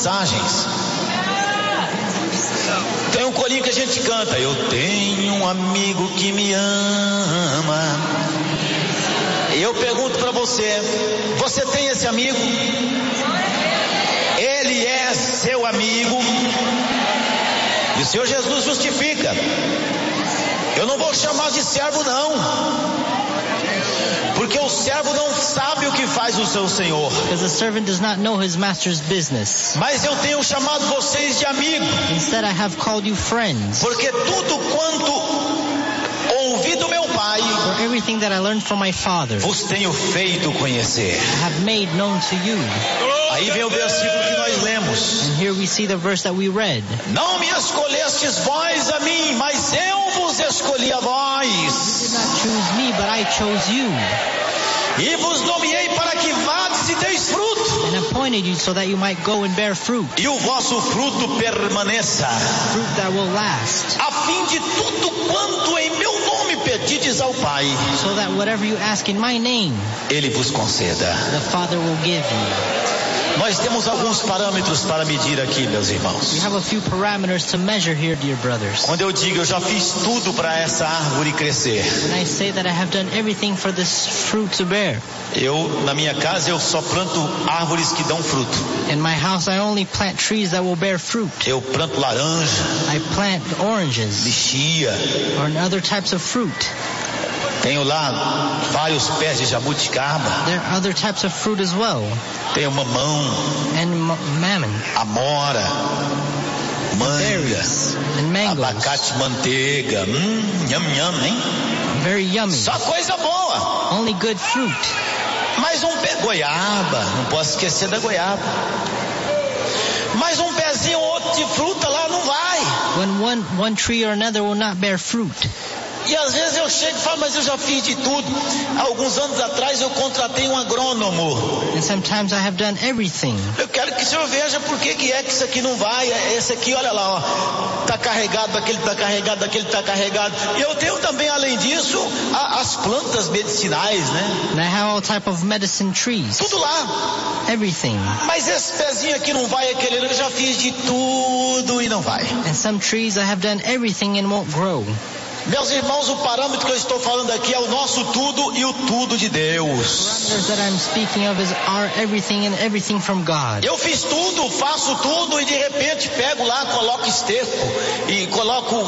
mensagens. Tem um corinho que a gente canta: eu tenho um amigo que me ama. Eu pergunto para você: você tem esse amigo? Ele é seu amigo? E o Senhor Jesus justifica: eu não vou chamar de servo não, porque o servo não sabe o que faz o seu senhor. Because the servant does not know his master's business. Mas eu tenho chamado vocês de amigo. Instead, I have called you friends. Porque tudo quanto ouvi do meu Pai, For everything that I learned from my Father, vos tenho feito conhecer. I have made known to you. Aí vem o versículo que nós lemos: And here we see the verse that we read. não me escolhestes vós a mim, mas eu vos escolhi a You vós. did not choose me, but I chose you, E vos nomeei para que vades e deis fruto, and appointed you so that you might go and bear fruit, e o vosso fruto permaneça, fruit that will last, a fim de tudo quanto em meu nome pedides ao Pai, so that whatever you ask in my name, Ele vos conceda. the Father will give you. Nós temos alguns parâmetros para medir aqui, meus irmãos. We have a few parameters to measure here, dear brothers. Quando eu digo eu já fiz tudo para essa árvore crescer, When I say that I have done everything for this fruit to bear, na minha casa eu só planto árvores que dão fruto. in my house I only plant trees that will bear fruit. Eu planto laranja, I plant oranges lixia, or other types of fruit. tenho lá vários pés de jabuticaba, There are other types of fruit as well, tenho mamão, and mammon, amora, manga, berries, and mangoes. abacate, manteiga, nham nham, hein? Very yummy. Só coisa boa. Only good fruit. Mais um pé, goiaba, não posso esquecer da goiaba. Mais um pezinho ou outro de fruta lá não vai. When one tree or another will not bear fruit. E às vezes eu chego e falo, mas eu já fiz de tudo. Há alguns anos atrás eu contratei um agrônomo. And sometimes I have done everything. Eu quero que o senhor veja por que é que isso aqui não vai. Esse aqui, olha lá, ó, tá carregado, aquele tá carregado, aquele tá carregado. E eu tenho também, além disso, as plantas medicinais, né? And I have all type of medicine trees. Tudo lá. Everything. Mas esse pezinho aqui não vai, aquele eu já fiz de tudo e não vai. And some trees I have done everything and won't grow. Meus irmãos, o parâmetro que eu estou falando aqui é o nosso tudo e o tudo de Deus. Parameters that I'm speaking of are everything and everything from God. Eu fiz tudo, faço tudo e de repente pego lá, coloco esterco e coloco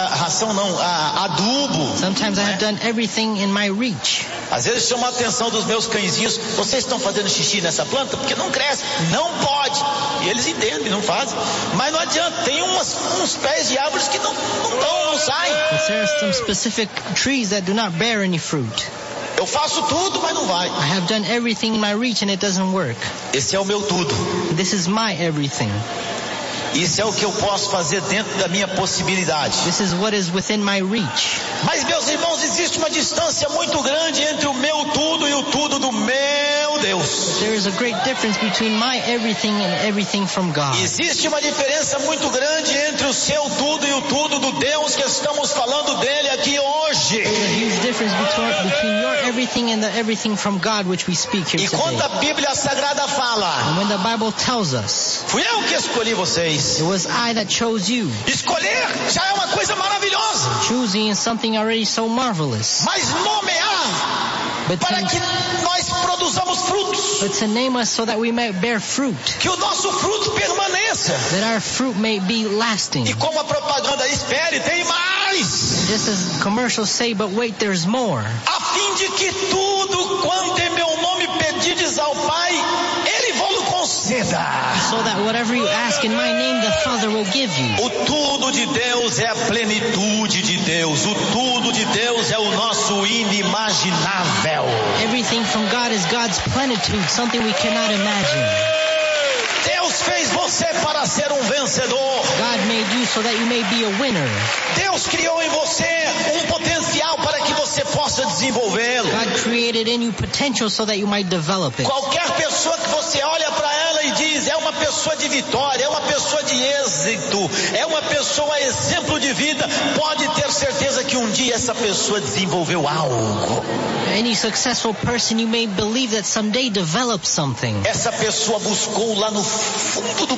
adubo. Sometimes I have done everything in my reach. Às vezes chama a atenção dos meus cãezinhos: vocês estão fazendo xixi nessa planta? Porque não cresce, não pode. E eles entendem, não fazem. Mas não adianta, tem uns pés de árvores que não saem. There are some specific trees that do not bear any fruit. Eu faço tudo, mas não vai. I have done everything in my reach and it doesn't work. Esse é o meu tudo. This is my everything. Isso é o que eu posso fazer dentro da minha possibilidade. This is what is within my reach. Mas, meus irmãos, existe uma distância muito grande entre o meu tudo e o tudo do meu Deus. There is a great difference between my everything and everything from God. Existe uma diferença muito grande entre o seu tudo e o tudo do Deus que estamos falando dele aqui hoje. There's a huge difference between your everything and the everything from God which we speak here E quando today. a Bíblia Sagrada fala, And when the Bible tells us, fui eu que escolhi vocês. it was I that chose you. Escolher já é uma coisa maravilhosa. Choosing is something already so marvelous. Mas nomear But para que nós produzamos frutos, to name us so that we may bear fruit, que o nosso fruto permaneça. that our fruit may be lasting. E como a propaganda espere, tem mais. Just as commercials say, but wait, there's more. A fim de que tudo quanto em meu nome pedides ao Pai, Ele vos conceda. So that whatever you ask in my name, the Father will give you. O tudo de Deus é a plenitude de Deus. O tudo de Deus é o nosso inimaginável. Everything from God is God's plenitude, something we cannot imagine. Deus fez você para ser um vencedor. God made you so that you may be a winner. Deus criou em você um potencial para que você possa desenvolvê-lo. God created in you potential so that you might develop it. Qualquer pessoa que você olha para ela e diz, é uma pessoa de vitória, é uma pessoa de êxito, é uma pessoa exemplo de vida, pode ter certeza que um dia essa pessoa desenvolveu algo. Any successful person, you may believe that someday develop something. Essa pessoa buscou lá no fundo do